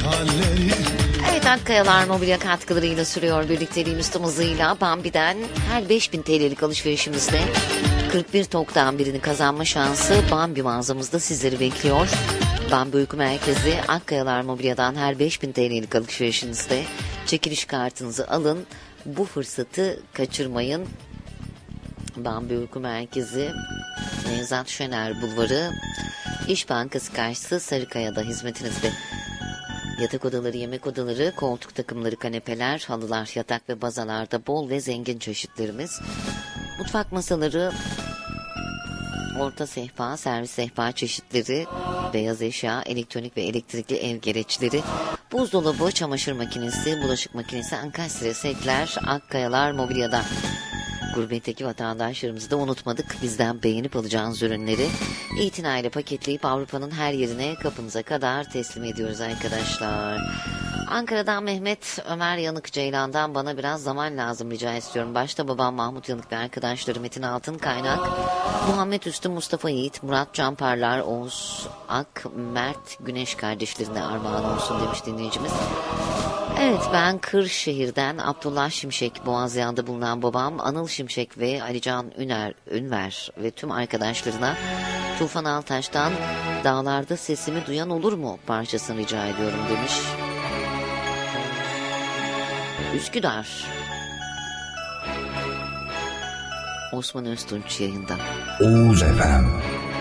halleri. Evet, Akkayalar mobilya katkılarıyla sürüyor birlikteliğimiz tüm hızıyla. Bambi'den her 5000 TL'lik alışverişimizde 41 toktan birini kazanma şansı Bambi mağazamızda sizleri bekliyor. Bambi Uyku Merkezi Akkayalar mobilyadan her 5000 TL'lik alışverişinizde çekiliş kartınızı alın. Bu fırsatı kaçırmayın. Bambi Uyku Merkezi Nevzat Şener Bulvarı İş Bankası karşısı Sarıkaya'da hizmetinizde. Yatak odaları, yemek odaları, koltuk takımları, kanepeler, halılar, yatak ve bazalarda bol ve zengin çeşitlerimiz. Mutfak masaları, orta sehpa, servis sehpa çeşitleri, beyaz eşya, elektronik ve elektrikli ev gereçleri, buzdolabı, çamaşır makinesi, bulaşık makinesi, ankastre setler, Akkayalar mobilyada. Gurbetteki vatandaşlarımızı da unutmadık. Bizden beğenip alacağınız ürünleri itinayla paketleyip Avrupa'nın her yerine kapınıza kadar teslim ediyoruz arkadaşlar. Ankara'dan Mehmet Ömer Yanık Ceylan'dan bana biraz zaman lazım rica istiyorum. Başta babam Mahmut Yanık ve arkadaşları Metin Altın Kaynak, Muhammed Üstü, Mustafa Yiğit, Murat Canparlar, Oğuz Ak, Mert Güneş kardeşlerine armağan olsun demiş dinleyicimiz. Evet, ben Kırşehir'den Abdullah Şimşek, Boğazyan'da bulunan babam Anıl Şimşek ve Alican Ünver ve tüm arkadaşlarına Tufan Altaş'tan Dağlarda Sesimi Duyan Olur mu parçasını rica ediyorum demiş. Üsküdar. Osman Öztunç yayında. Oğuz FM.